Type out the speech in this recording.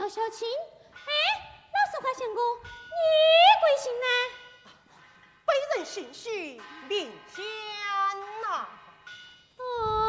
小青，老实话相公，你贵姓呢？ 本人姓许，名仙呐。 哦。